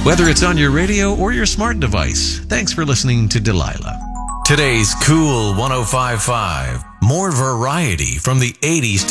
Whether it's on your radio or your smart device, thanks for listening to Delilah. Today's Cool 105.5. More variety from the 80s